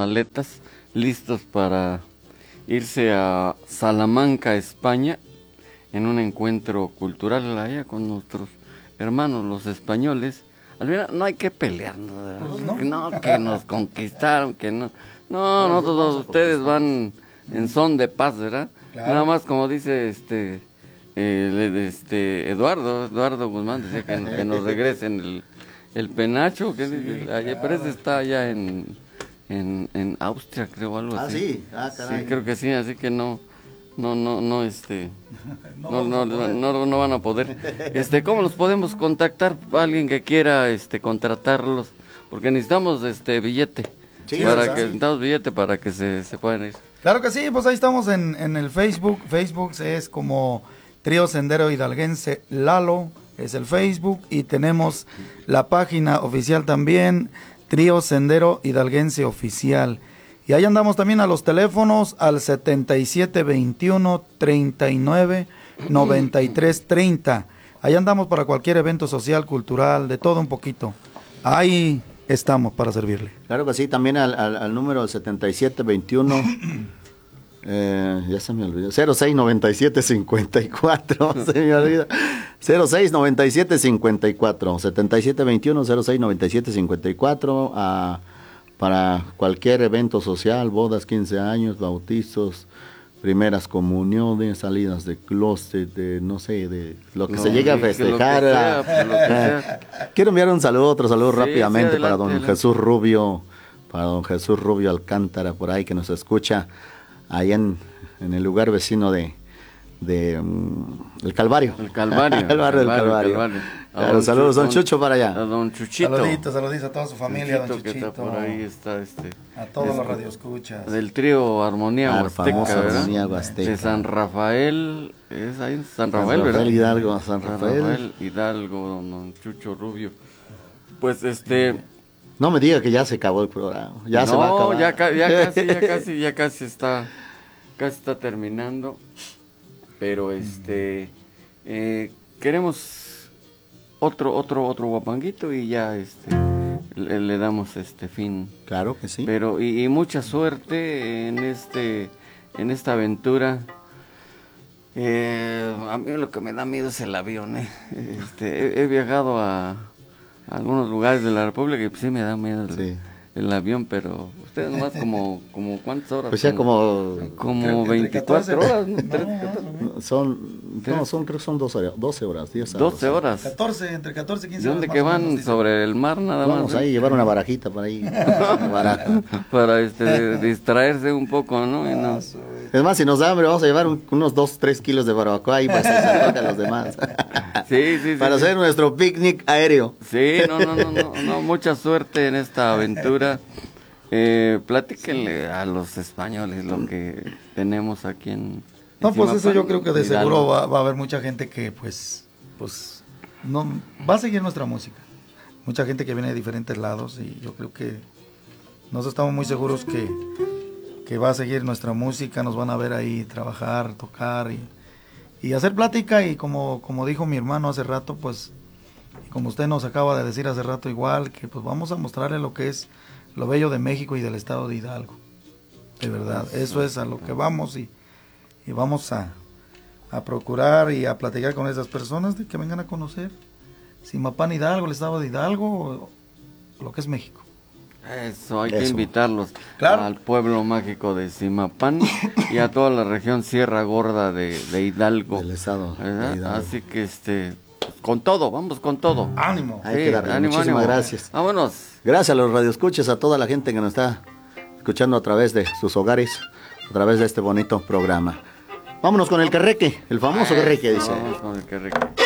maletas, listos para irse a Salamanca, España, en un encuentro cultural allá con nuestros hermanos los españoles. Al final no hay que pelearnos, no, que nos conquistaron, que no. No, todos ustedes van en son de paz, ¿verdad? Claro. Nada más como dice Eduardo Guzmán, decía que nos regresen el penacho, pero ese está allá en Austria, creo, algo así. Ah, sí, caray. Sí, creo que sí, así que no van a poder. ¿Cómo los podemos contactar? Alguien que quiera contratarlos, porque necesitamos billete. Sí, necesitamos billete para que se puedan ir. Claro que sí, pues ahí estamos en el Facebook. Facebook es como Trío Sendero Hidalguense Lalo, es el Facebook, y tenemos la página oficial también, Trío Sendero Hidalguense Oficial. Y ahí andamos también a los teléfonos al 7721-39-9330. Ahí andamos para cualquier evento social, cultural, de todo un poquito. Ahí estamos para servirle. Claro que sí, también al número 7721, ya se me olvidó, 069754, se me olvida, 069754, 7721-069754, para cualquier evento social, bodas, 15 años, bautizos, primeras comuniones, salidas de closet, no sé, de lo que se llegue a festejar. Quiero enviar otro saludo rápidamente para don Jesús Rubio, Alcántara, por ahí, que nos escucha ahí en el lugar vecino de el Calvario. El Calvario. El barrio del Calvario. Claro, saludos, don Chucho, para allá. A don Chuchito. Saluditos a toda su familia, don Chuchito. Que está por ahí, a todos los radioescuchas. Del trío Armonía Huasteca, Armonía Huasteca. De San Rafael, es ahí en San Rafael, ¿verdad? Hidalgo, San Rafael Hidalgo, don Chucho Rubio. Pues no me diga que ya se acabó el programa. Ya se va a acabar. ya casi está terminando. Pero queremos otro guapanguito y ya le damos fin. Claro que sí. Pero y mucha suerte en esta aventura. A mí lo que me da miedo es el avión. He viajado a algunos lugares de la República y pues sí me da miedo el avión, pero ustedes nomás como ¿cuántas horas? Pues ya como 24 horas. Creo que son 12 horas, 10 horas. 12 horas. Entre 14 y 15 horas. ¿De dónde que van? ¿Sobre el mar nada más? Vamos ahí, llevar una barajita para ahí. Para distraerse un poco, ¿no? Es más, si nos da hambre, vamos a llevar unos 2-3 kilos de barbacoa ahí para hacer a los demás. Sí. Para hacer nuestro picnic aéreo. Sí, no, mucha suerte en esta aventura. Platíquenle a los españoles lo que tenemos aquí en No, pues eso yo creo que de seguro va a haber mucha gente que pues no va a seguir nuestra música. Mucha gente que viene de diferentes lados y yo creo que nosotros estamos muy seguros que va a seguir nuestra música, nos van a ver ahí trabajar, tocar y hacer plática, y como dijo mi hermano hace rato, pues como usted nos acaba de decir hace rato igual, que pues vamos a mostrarle lo que es lo bello de México y del estado de Hidalgo. De verdad, eso es a lo que vamos y vamos a procurar y a platicar con esas personas de que vengan a conocer Zimapán, Hidalgo, el estado de Hidalgo, lo que es México. Eso, hay que invitarlos claro. Al pueblo mágico de Zimapán y a toda la región Sierra Gorda de Hidalgo. Del estado de Hidalgo. Así que con todo, vamos con todo. Ánimo. Hay que darle. Muchísimas gracias. Vámonos. Gracias a los radioescuchas, a toda la gente que nos está escuchando a través de sus hogares, a través de este bonito programa. Vámonos con el querreque, el famoso querreque, dice. Vamos con el querreque.